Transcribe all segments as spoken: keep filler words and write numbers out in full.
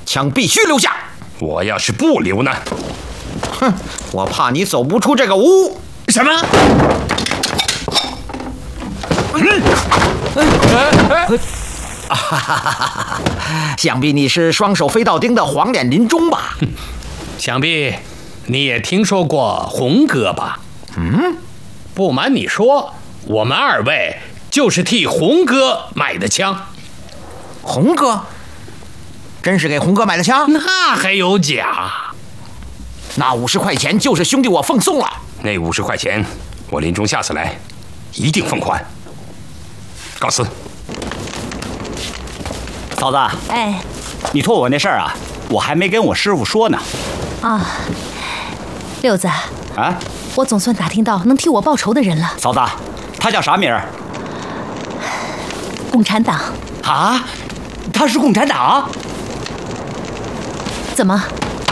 枪必须留下。 我要是不留呢？ 哼，我怕你走不出这个屋。 什么？ 啊哈哈哈！想必你是双手飞到钉的黄脸林中吧？ 想必你也听说过红哥吧？ 嗯， 不瞒你说，我们二位就是替红哥买的枪。 红哥？真是给红哥买的枪？ 那还有假？ 那五十块钱就是兄弟我奉送了。 那五十块钱，我临终下次来，一定奉还。告辞。 嫂子， 哎， 你托我那事儿啊，我还没跟我师傅说呢。 啊，六子啊， 我总算打听到能替我报仇的人了。 嫂子，他叫啥名儿？ 共产党。 啊，他是共产党？ 怎么？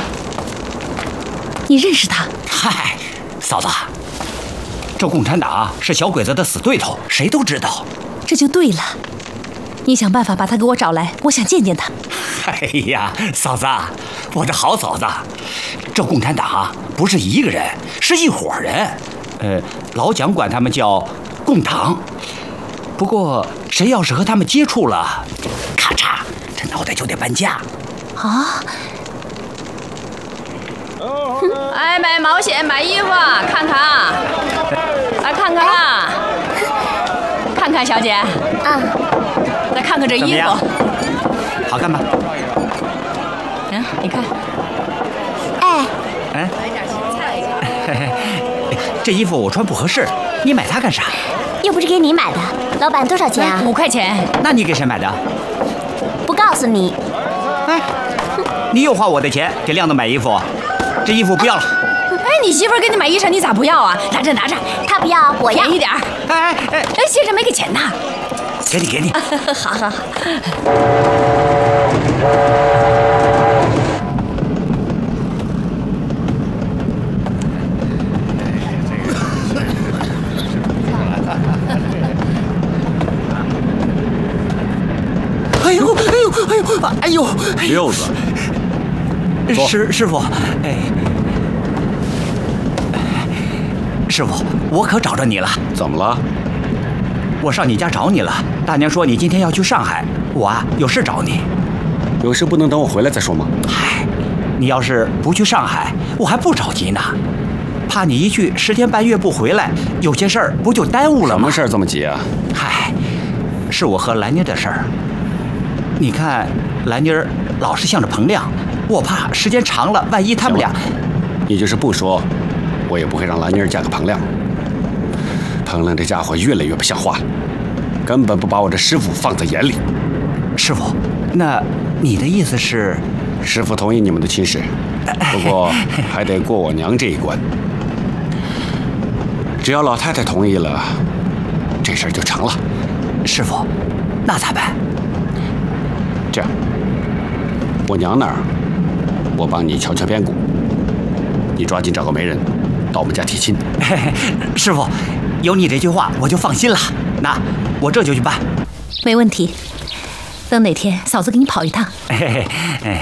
你认识他？ 嗨，嫂子，这共产党是小鬼子的死对头，谁都知道。 这就对了。你想办法把他给我找来，我想见见他。 哎呀，嫂子，我的好嫂子，这共产党不是一个人，是一伙人。呃，老蒋管他们叫共党。不过谁要是和他们接触了，咔嚓，这脑袋就得搬家。 啊！ 哎，买毛线，买衣服，看看啊，来看看啦，看看小姐， 啊， 再看看这衣服， 好看吧？ 嗯，你看， 哎， 哎，嘿嘿，这衣服我穿不合适，你买它干啥？ 又不是给你买的，老板多少钱啊？ 五块钱。 那你给谁买的？ 不告诉你。 哎，你又花我的钱给亮子买衣服，这衣服不要了。 哎，你媳妇儿给你买衣裳，你咋不要啊？拿着拿着， 他不要，我要。 便宜点儿。 哎哎哎， 哎，先生没给钱呢。 给你给你。 好好好。 哎呦哎呦哎呦哎呦！ 六子， 师师傅，哎，师傅，我可找着你了。 怎么了？ 我上你家找你了。大娘说你今天要去上海，我啊有事找你。 有事不能等我回来再说吗？ 嗨，你要是不去上海，我还不着急呢。怕你一去十天半月不回来，有些事儿不就耽误了吗？ 什么事儿这么急啊？ 嗨，是我和兰妮的事儿。你看，兰妮儿老是向着彭亮，我怕时间长了，万一他们俩…… 你就是不说，我也不会让兰妮儿嫁给彭亮。彭亮这家伙越来越不像话了，根本不把我这师傅放在眼里。 师傅，那你的意思是？ 师傅同意你们的亲事，不过还得过我娘这一关。只要老太太同意了，这事儿就成了。 师傅，那咋办？ 这样，我娘那儿，我帮你敲敲边鼓，你抓紧找个媒人到我们家提亲。 嘿嘿，师傅，有你这句话我就放心了。那我这就去办。 没问题。等哪天嫂子给你跑一趟。 嘿嘿嘿，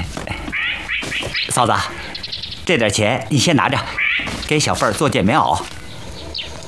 嫂子，这点钱你先拿着，给小凤儿做件棉袄。